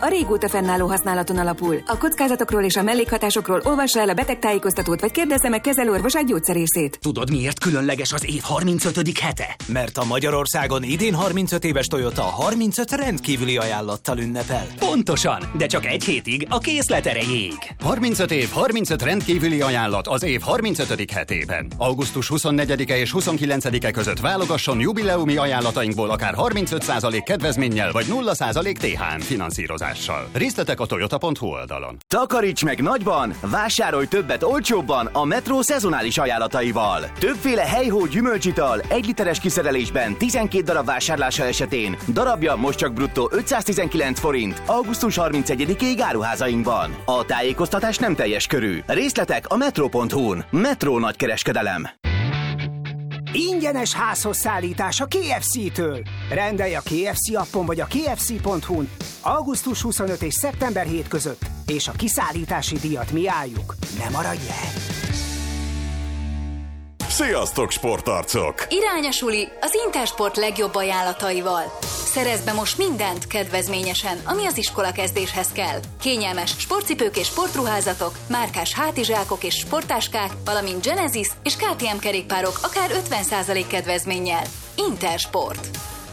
a régóta fennálló használaton alapul. A kockázatokról és a mellékhatásokról olvassa el a betegtájékoztatót, vagy kérdezze meg kezelőorvosát, gyógyszerészét. Tudod, miért különleges az év 35. hete? Mert a Magyarországon idén 35 éves Toyota 35 rendkívüli ajánlattal ünnepel. Pontosan, de csak egy hétig a készlet erejéig. 35 év, 35 rendkívüli ajánlat az év 35. hetében. Augusztus 24-e és 29-e között válogasson jubileumi ajánlatainkból akár 35% kedvezménnyel vagy 0% THM finanszírozással. Részletek a toyota.hu oldalon. Takaríts meg nagyban, vásárolj többet olcsóbban a Metro szezonális ajánlataival. Többféle helyhó gyümölcsital 1 literes kiszerelésben 12 darab vásárlása esetén darabja most csak bruttó 519 forint augusztus 31-ig áruházainkban. A tájékoztatás nem teljes körű. Részletek a metro.hu-n. Metro nagykereskedelem. Ingyenes házhoz szállítás a KFC-től. Rendelj a KFC appon vagy a kfc.hu-n augusztus 25 és szeptember 7 között, és a kiszállítási díjat mi álljuk. Ne maradj el! Sziasztok, sportarcok! Irány a suli az Intersport legjobb ajánlataival. Szerezd be most mindent kedvezményesen, ami az iskola kezdéshez kell. Kényelmes sportcipők és sportruházatok, márkás hátizsákok és sporttáskák, valamint Genesis és KTM kerékpárok akár 50% kedvezménnyel. Intersport.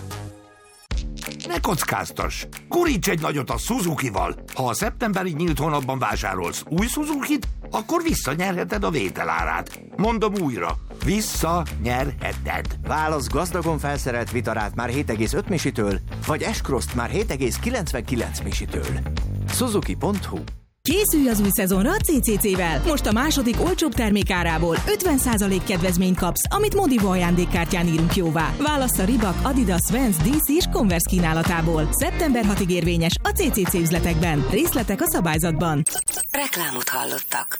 Ne kockáztass! Guríts egy nagyot a Suzuki-val! Ha a szeptemberi nyílt hónapban vásárolsz új Suzukit, akkor visszanyerheted a vételárát. Mondom újra, visszanyerheted. Válasz gazdagon felszerelt Vitarát már 7,5 misitől, vagy S-Cross-t már 7,99 misitől. Suzuki.hu. Készülj az új szezonra a CCC-vel! Most a második olcsóbb termékárából 50% kedvezményt kapsz, amit Modivo ajándékkártyán írunk jóvá. Válassz a Reebok, Adidas, Vans, DC és Converse kínálatából. Szeptember 6-ig érvényes a CCC üzletekben. Részletek a szabályzatban. Reklámot hallottak.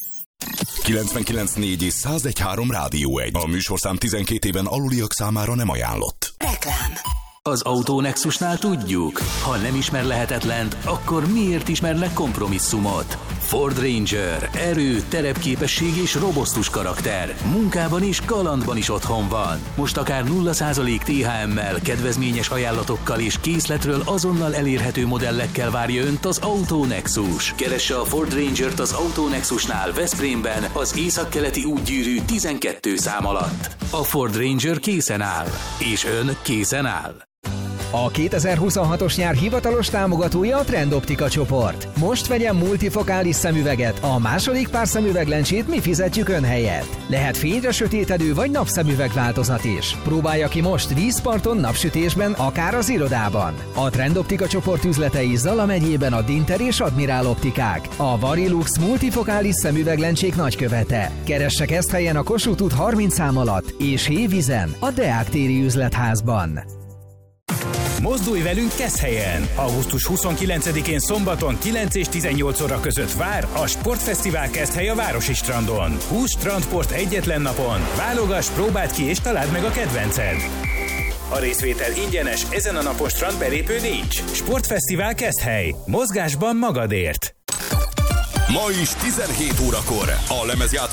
99.4 és 101.3 Rádió 1. A műsorszám 12 éven aluliak számára nem ajánlott. Reklám. Az Autónexusnál tudjuk, ha nem ismer lehetetlent, akkor miért ismernek kompromisszumot? Ford Ranger. Erő, terepképesség és robosztus karakter. Munkában és kalandban is otthon van. Most akár 0% THM-mel, kedvezményes ajánlatokkal és készletről azonnal elérhető modellekkel várja Önt az Autónexus. Keresse a Ford Rangert az Autónexusnál Veszprémben az északkeleti útgyűrű 12 szám alatt. A Ford Ranger készen áll. És Ön készen áll. A 2026-os nyár hivatalos támogatója a Trend Optika csoport. Most vegyen multifokális szemüveget, a második pár szemüveglencsét mi fizetjük ön helyett. Lehet fényre sötétedő vagy napszemüveg változat is. Próbálja ki most vízparton, napsütésben, akár az irodában. A Trend Optika csoport üzletei Zala megyében a Dinter és Admirál Optikák. A Varilux multifokális szemüveglencsék nagykövete. Keresse Keszthelyen a Kossuth út 30 szám alatt, és Hévízen a Deák téri üzletházban. Mozdulj velünk Keszthelyen! Augusztus 29-én szombaton 9 és 18 óra között vár a Sportfesztivál Keszthely a Városi Strandon. 20 strandport egyetlen napon. Válogass, próbáld ki és találd meg a kedvenced! A részvétel ingyenes, ezen a napon strandbelépő nincs. Sportfesztivál Keszthely. Mozgásban magadért! Ma is 17 órakor a lemezjátszó